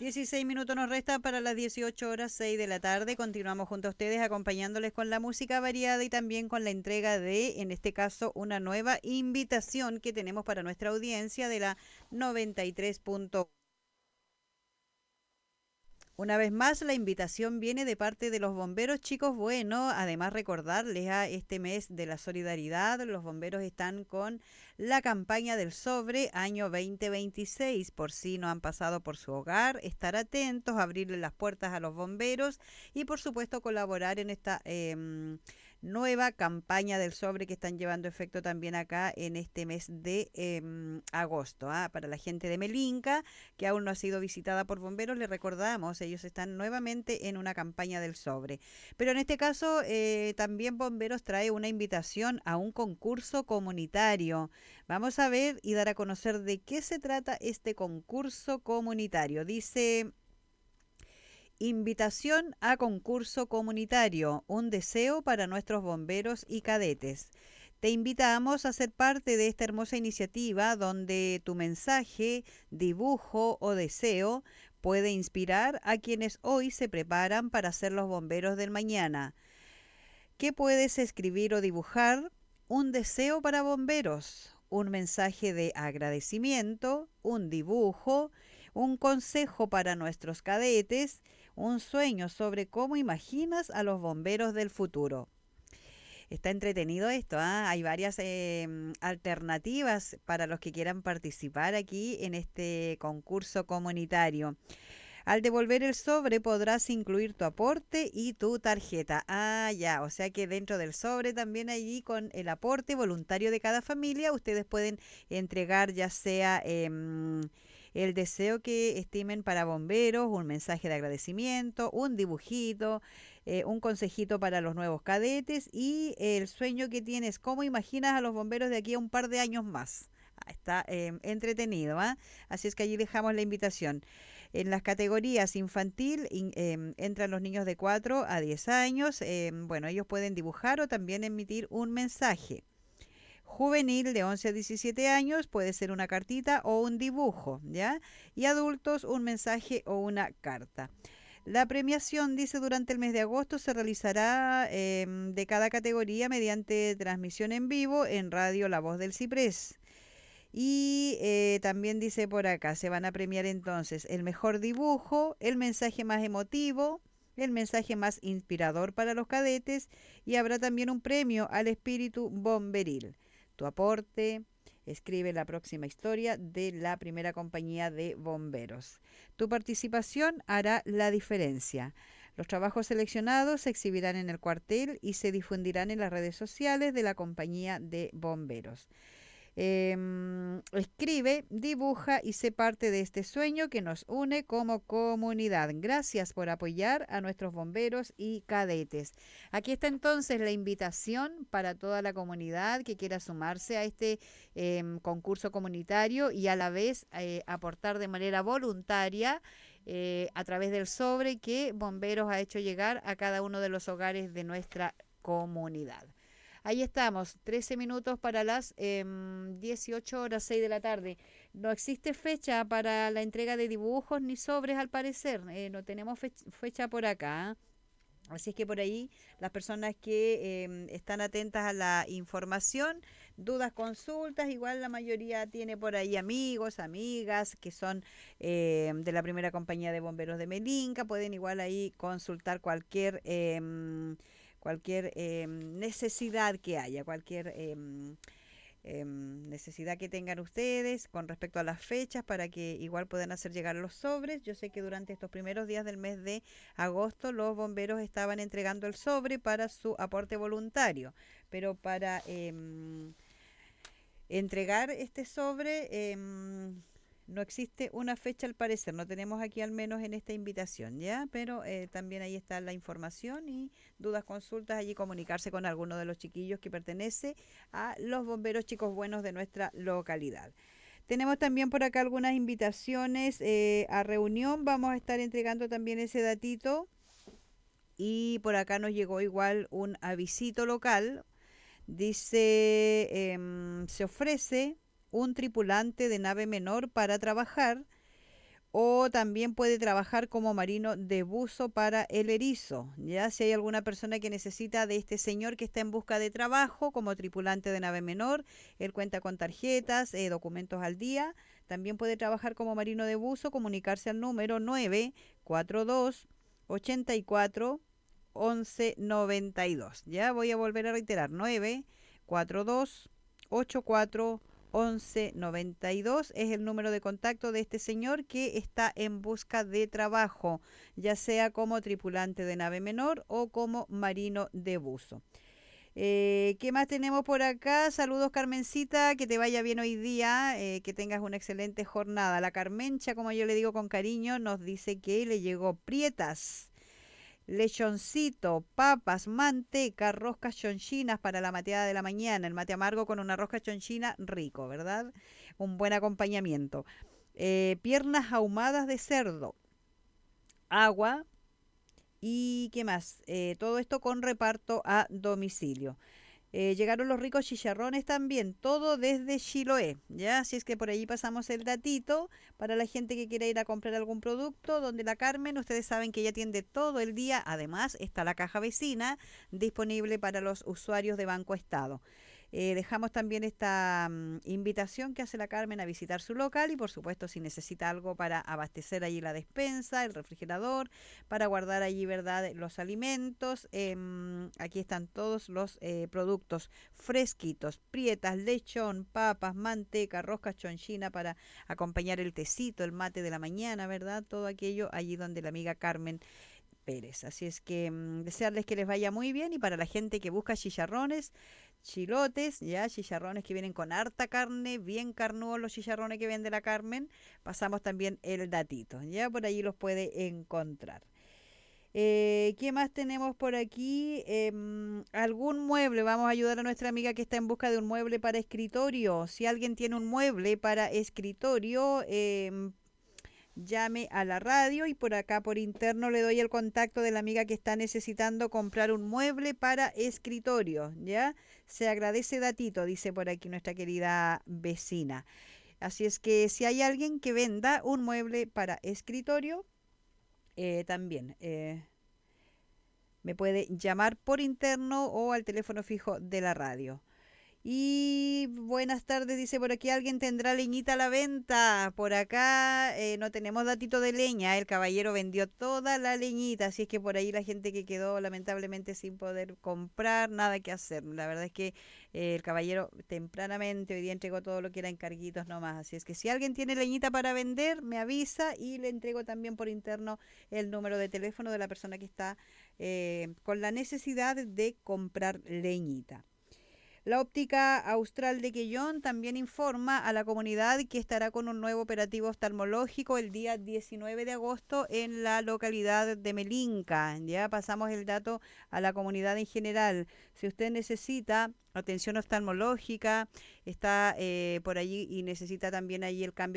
16 minutos nos restan para las 18 horas 6 de la tarde. Continuamos junto a ustedes acompañándoles con la música variada y también con la entrega de, en este caso, una nueva invitación que tenemos para nuestra audiencia de la 93.1. Una vez más, la invitación viene de parte de los bomberos, chicos. Bueno, además recordarles a este mes de la solidaridad, los bomberos están con la campaña del sobre año 2026. Por si no han pasado por su hogar, estar atentos, abrirle las puertas a los bomberos y por supuesto colaborar en esta nueva campaña del sobre que están llevando efecto también acá en este mes de agosto. Para la gente de Melinca, que aún no ha sido visitada por bomberos, les recordamos, ellos están nuevamente en una campaña del sobre. Pero en este caso también Bomberos trae una invitación a un concurso comunitario. Vamos a ver y dar a conocer de qué se trata este concurso comunitario. Dice: invitación a concurso comunitario, un deseo para nuestros bomberos y cadetes. Te invitamos a ser parte de esta hermosa iniciativa donde tu mensaje, dibujo o deseo puede inspirar a quienes hoy se preparan para ser los bomberos del mañana. ¿Qué puedes escribir o dibujar? Un deseo para bomberos, un mensaje de agradecimiento, un dibujo, un consejo para nuestros cadetes, un sueño sobre cómo imaginas a los bomberos del futuro. Está entretenido esto, ¿ah? Hay varias alternativas para los que quieran participar aquí en este concurso comunitario. Al devolver el sobre podrás incluir tu aporte y tu tarjeta. Ya, o sea que dentro del sobre también allí con el aporte voluntario de cada familia, ustedes pueden entregar ya sea el deseo que estimen para bomberos, un mensaje de agradecimiento, un dibujito, un consejito para los nuevos cadetes y el sueño que tienes, cómo imaginas a los bomberos de aquí a un par de años más. Está entretenido, ¿ah? Así es que allí dejamos la invitación. En las categorías infantil entran los niños de 4 a 10 años. Bueno, ellos pueden dibujar o también emitir un mensaje. Juvenil de 11 a 17 años puede ser una cartita o un dibujo, ¿ya? Y adultos un mensaje o una carta. La premiación, dice, durante el mes de agosto se realizará de cada categoría mediante transmisión en vivo en Radio La Voz del Ciprés. Y también dice por acá, se van a premiar entonces el mejor dibujo, el mensaje más emotivo, el mensaje más inspirador para los cadetes y habrá también un premio al espíritu bomberil. Tu aporte, escribe la próxima historia de la primera compañía de bomberos. Tu participación hará la diferencia. Los trabajos seleccionados se exhibirán en el cuartel y se difundirán en las redes sociales de la compañía de bomberos. Escribe, dibuja y sé parte de este sueño que nos une como comunidad. Gracias por apoyar a nuestros bomberos y cadetes. Aquí está entonces la invitación para toda la comunidad que quiera sumarse a este concurso comunitario y a la vez aportar de manera voluntaria a través del sobre que Bomberos ha hecho llegar a cada uno de los hogares de nuestra comunidad. Ahí estamos, 13 minutos para las 18 horas 6 de la tarde. No existe fecha para la entrega de dibujos ni sobres al parecer. No tenemos fecha por acá. Así es que por ahí las personas que están atentas a la información, dudas, consultas, igual la mayoría tiene por ahí amigos, amigas que son de la primera compañía de bomberos de Melinca, pueden igual ahí consultar cualquier necesidad que haya, cualquier necesidad que tengan ustedes con respecto a las fechas para que igual puedan hacer llegar los sobres. Yo sé que durante estos primeros días del mes de agosto los bomberos estaban entregando el sobre para su aporte voluntario, pero para entregar este sobre no existe una fecha al parecer, no tenemos aquí al menos en esta invitación, ¿ya? Pero también ahí está la información y dudas, consultas, allí comunicarse con alguno de los chiquillos que pertenece a los bomberos chicos buenos de nuestra localidad. Tenemos también por acá algunas invitaciones a reunión, vamos a estar entregando también ese datito y por acá nos llegó igual un avisito local. Dice, se ofrece un tripulante de nave menor para trabajar o también puede trabajar como marino de buzo para el erizo. Ya si hay alguna persona que necesita de este señor que está en busca de trabajo como tripulante de nave menor, él cuenta con tarjetas, documentos al día. También puede trabajar como marino de buzo, comunicarse al número 942 84 11 92. Ya voy a volver a reiterar, 942 84 1192 es el número de contacto de este señor que está en busca de trabajo, ya sea como tripulante de nave menor o como marino de buzo. ¿Qué más tenemos por acá? Saludos, Carmencita, que te vaya bien hoy día, que tengas una excelente jornada. La Carmencha, como yo le digo con cariño, nos dice que le llegó prietas, lechoncito, papas, manteca, roscas chonchinas para la mateada de la mañana. El mate amargo con una rosca chonchina rico, ¿verdad? Un buen acompañamiento. Piernas ahumadas de cerdo, agua y ¿qué más? Todo esto con reparto a domicilio. Llegaron los ricos chicharrones también, todo desde Chiloé, ¿ya? Así es que por allí pasamos el datito para la gente que quiera ir a comprar algún producto, donde la Carmen, ustedes saben que ella atiende todo el día, además está la caja vecina disponible para los usuarios de Banco Estado. Dejamos también esta invitación que hace la Carmen a visitar su local y por supuesto si necesita algo para abastecer allí la despensa, el refrigerador, para guardar allí, ¿verdad?, los alimentos. Aquí están todos los productos fresquitos, prietas, lechón, papas, manteca, roscas chonchina para acompañar el tecito, el mate de la mañana, ¿verdad? Todo aquello allí donde la amiga Carmen Pérez. Así es que desearles que les vaya muy bien y para la gente que busca chicharrones, chilotes, ya chicharrones que vienen con harta carne, bien carnudos los chicharrones que vende la Carmen, pasamos también el datito, ya por allí los puede encontrar. ¿Qué más tenemos por aquí? Algún mueble. Vamos a ayudar a nuestra amiga que está en busca de un mueble para escritorio. Si alguien tiene un mueble para escritorio, llame a la radio y por acá por interno le doy el contacto de la amiga que está necesitando comprar un mueble para escritorio, ¿ya? Se agradece datito, dice por aquí nuestra querida vecina. Así es que si hay alguien que venda un mueble para escritorio, también me puede llamar por interno o al teléfono fijo de la radio. Y buenas tardes, dice por aquí, ¿alguien tendrá leñita a la venta? Por acá no tenemos datito de leña, el caballero vendió toda la leñita, así es que por ahí la gente que quedó lamentablemente sin poder comprar, nada que hacer. La verdad es que el caballero tempranamente hoy día entregó todo lo que era encarguitos nomás, así es que si alguien tiene leñita para vender, me avisa y le entrego también por interno el número de teléfono de la persona que está con la necesidad de comprar leñita. La óptica austral de Quellón también informa a la comunidad que estará con un nuevo operativo oftalmológico el día 19 de agosto en la localidad de Melinca. Ya pasamos el dato a la comunidad en general. Si usted necesita atención oftalmológica, está por allí y necesita también allí el cambio